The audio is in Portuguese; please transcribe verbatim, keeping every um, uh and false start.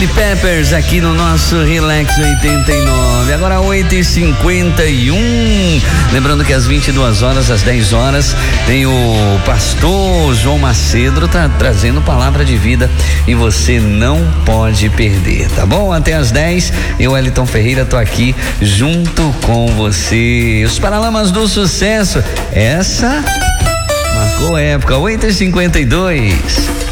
Chili Peppers aqui no nosso Relax oitenta e nove. Agora oito e cinquenta e um. Lembrando que às vinte e duas horas, às dez horas, tem o pastor João Macedo tá trazendo palavra de vida e você não pode perder, tá bom? Até às dez, eu, Wellington Ferreira, tô aqui junto com você. Os Paralamas do Sucesso, essa marcou época. Oito e cinquenta e dois.